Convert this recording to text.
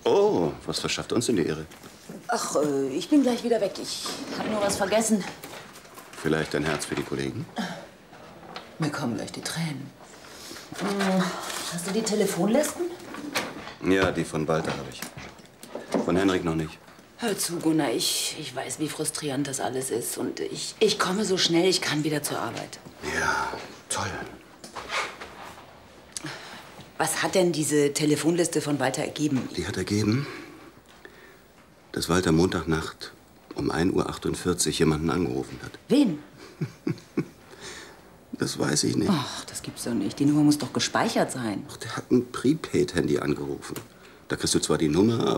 Oh, was verschafft uns denn die Ehre? Ach, ich bin gleich wieder weg. Ich habe nur was vergessen. Vielleicht ein Herz für die Kollegen? Mir kommen gleich die Tränen. Hast du die Telefonlisten? Ja, die von Walter habe ich. Von Henrik noch nicht. Hör zu, Gunnar, ich weiß, wie frustrierend das alles ist. Und ich komme so schnell ich kann wieder zur Arbeit. Ja, toll. Was hat denn diese Telefonliste von Walter ergeben? Die hat ergeben, dass Walter Montagnacht um 1:48 Uhr jemanden angerufen hat. Wen? Das weiß ich nicht. Ach, das gibt's doch nicht. Die Nummer muss doch gespeichert sein. Ach, der hat ein Prepaid-Handy angerufen. Da kriegst du zwar die Nummer,